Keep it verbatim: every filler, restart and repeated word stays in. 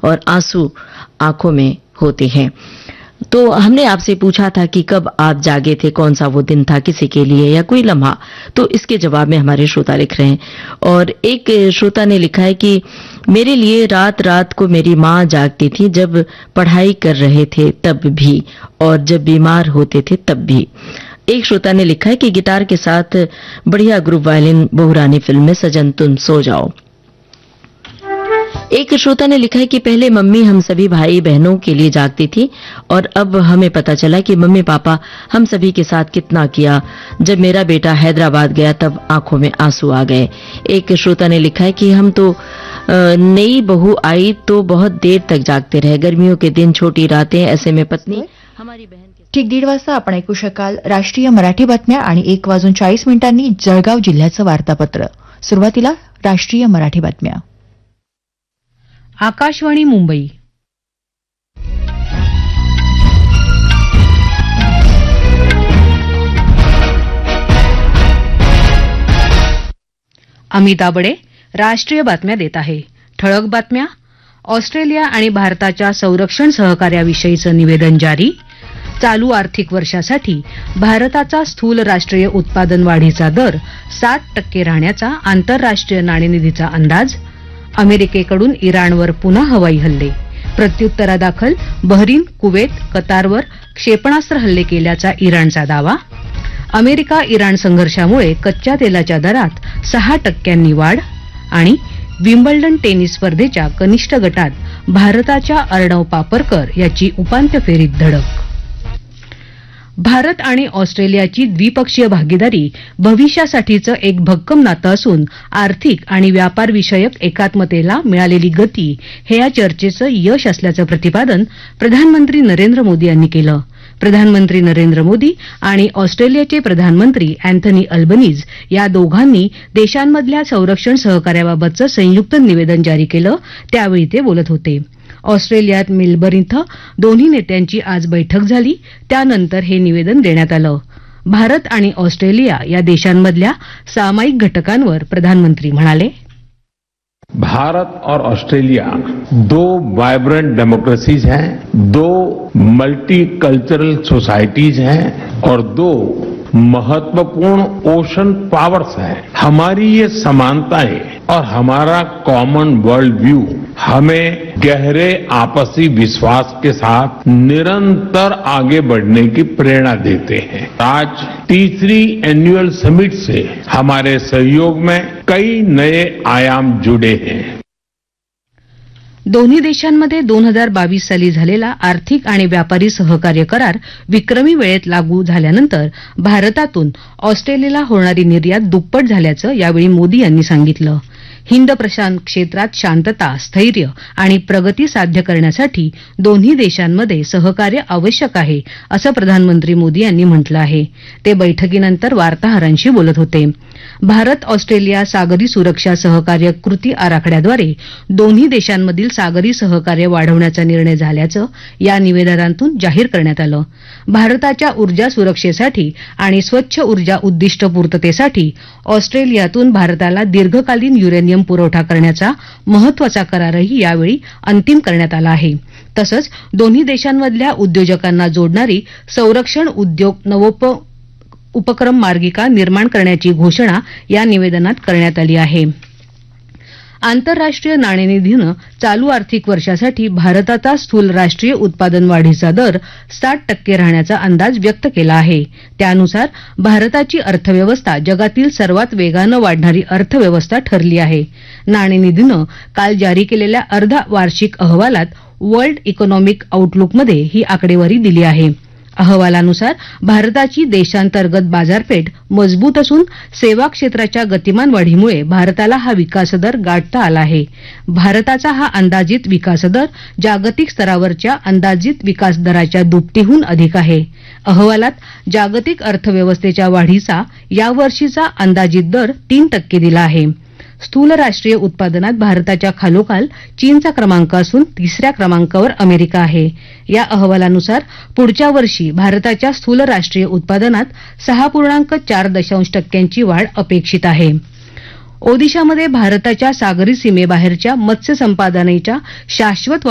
और आंसू आंखों में होते हैं। तो हमने आपसे पूछा था कि कब आप जागे थे, कौन सा वो दिन था किसी के लिए या कोई लम्हा, तो इसके जवाब में हमारे श्रोता लिख रहे हैं। और एक श्रोता ने लिखा है कि मेरे लिए रात रात को मेरी माँ जागती थी, जब पढ़ाई कर रहे थे तब भी और जब बीमार होते थे तब भी। एक श्रोता ने लिखा है कि गिटार के साथ बढ़िया ग्रुप वायलिन बहुरानी फिल्म में सजन तुम सो जाओ। एक श्रोता ने लिखा है कि पहले मम्मी हम सभी भाई बहनों के लिए जागती थी और अब हमें पता चला कि मम्मी पापा हम सभी के साथ कितना किया। जब मेरा बेटा हैदराबाद गया तब आंखों में आंसू आ गए। एक श्रोता ने लिखा है कि हम तो नई बहू आई तो बहुत देर तक जागते रहे, गर्मियों के दिन, छोटी रातें, ऐसे में पत्नी हमारी बहन के ठीक दीड वाजता आपण ऐकू शकाल राष्ट्रीय मराठी बातम्या आणि एक वाजून चाळीस मिनिटांनी जळगाव जिल्ह्याचं वार्तापत्र। सुरुवातीला राष्ट्रीय मराठी बातम्या। आकाशवाणी मुंबई। अमिता बडे राष्ट्रीय बातम्या देत आहे। ठळक बातम्या। ऑस्ट्रेलिया आणि भारताच्या संरक्षण सहकार्याविषयीचं निवेदन जारी। चालू आर्थिक वर्षासाठी भारताचा स्थूल राष्ट्रीय उत्पादन वाढीचा दर सात टक्के राहण्याचा आंतरराष्ट्रीय नाणेनिधीचा अंदाज। अमेरिकेकडून इराणवर पुन्हा हवाई हल्ले। प्रत्युत्तरादाखल बहरीन, कुवेत, कतारवर क्षेपणास्त्र हल्ले केल्याचा इराणचा दावा। अमेरिका इराण संघर्षामुळे कच्च्या तेलाच्या दरात सहा टक्क्यांनी वाढ। आणि विम्बल्डन टेनिस स्पर्धेच्या कनिष्ठ गटात भारताच्या अर्णव पापरकर याची उपांत्य फेरीत धडक। भारत आणि ऑस्ट्रेलियाची द्विपक्षीय भागीदारी भविष्यासाठीचं एक भक्कम नातं असून आर्थिक आणि व्यापार विषयक एकात्मतेला मिळालेली गती हे या चर्चेचं यश असल्याचं प्रतिपादन प्रधानमंत्री नरेंद्र मोदी यांनी केलं। प्रधानमंत्री नरेंद्र मोदी आणि ऑस्ट्रेलियाचे प्रधानमंत्री अँथनी अल्बनीज या दोघांनी देशांमधल्या संरक्षण सहकार्याबाबतचं संयुक्त निवेदन जारी केलं, त्यावेळी ते बोलत होते। ऑस्ट्रेलियात मेलबर्न इथं दोन्ही नेत्यांची आज बैठक झाली, त्यानंतर हे निवेदन देण्यात आलं। भारत आणि ऑस्ट्रेलिया या देशांमधल्या सामायिक घटकांवर प्रधानमंत्री म्हणाले, भारत और ऑस्ट्रेलिया दो वाइब्रेंट डेमोक्रेसीज हैं, दो मल्टीकल्चरल सोसाइटीज हैं और दो महत्वपूर्ण ओशन पावर्स हैं। हमारी ये समानताएं और हमारा कॉमन वर्ल्ड व्यू हमें गहरे आपसी विश्वास के साथ निरंतर आगे बढ़ने की प्रेरणा देते हैं। आज तीसरी एनुअल समिट से हमारे सहयोग में कई नए आयाम जुड़े हैं। दोन्ही देशांमध्ये दोन हजार बावीस साली झालेला आर्थिक आणि व्यापारी सहकार्य करार विक्रमी वेळेत लागू झाल्यानंतर भारतातून ऑस्ट्रेलियाला होणारी निर्यात दुप्पट झाल्याचं यावेळी मोदी यांनी सांगितलं। हिंद प्रशांत क्षेत्रात शांतता, स्थैर्य आणि प्रगती साध्य करण्यासाठी दोन्ही देशांमध्ये सहकार्य आवश्यक आहे, असं प्रधानमंत्री मोदी यांनी म्हटलं आहे। ते बैठकीनंतर वार्ताहरांशी बोलत होते। भारत ऑस्ट्रेलिया सागरी सुरक्षा सहकार्य कृती आराखड्याद्वारे दोन्ही देशांमधील सागरी सहकार्य वाढवण्याचा निर्णय झाल्याचं या निवेदनातून जाहीर करण्यात आलं। भारताच्या ऊर्जा सुरक्षेसाठी आणि स्वच्छ ऊर्जा उद्दिष्ट पूर्ततेसाठी ऑस्ट्रेलियातून भारताला दीर्घकालीन युरेनियम पुरवठा करण्याचा महत्वाचा करारही यावेळी अंतिम करण्यात आला आहे। तसंच दोन्ही देशांमधल्या उद्योजकांना जोडणारी संरक्षण उद्योग नवोप उपक्रम मार्गिका निर्माण करण्याची घोषणा या निवेदनात करण्यात आली आहे। आंतरराष्ट्रीय नाणेनिधीनं चालू आर्थिक वर्षासाठी भारताचा स्थूल राष्ट्रीय उत्पादन वाढीचा दर सात टक्के राहण्याचा अंदाज व्यक्त केला आहे। त्यानुसार भारताची अर्थव्यवस्था जगातील सर्वात वेगानं वाढणारी अर्थव्यवस्था ठरली आहे। नाणेनिधीनं काल जारी केलेल्या अर्ध वार्षिक अहवालात वर्ल्ड इकॉनॉमिक आउटलुकमध्ये ही आकडेवारी दिली आहे। अहवालानुसार भारताची देशांतर्गत बाजारपेठ मजबूत असून सेवा क्षेत्राच्या गतिमान वाढीमुळे भारताला हा विकासदर गाठता आला आहे। भारताचा हा अंदाजित विकासदर जागतिक स्तरावरच्या अंदाजित विकासदराच्या दुपटीहून अधिक आहे। अहवालात जागतिक अर्थव्यवस्थेच्या वाढीचा यावर्षीचा अंदाजित दर तीन टक्के दिला आहे। स्थूल राष्ट्रीय उत्पादनात भारताच्या खालोखाल चीनचा क्रमांक असून तिसऱ्या क्रमांकावर अमेरिका आहे। या अहवालानुसार पुढच्या वर्षी भारताच्या स्थूल राष्ट्रीय उत्पादनात सहा पूर्णांक चार दशांश टक्क्यांची वाढ अपेक्षित आहे। ओदिशामध्ये भारताच्या सागरी सीमेबाहेरच्या मत्स्य संपादनाच्या शाश्वत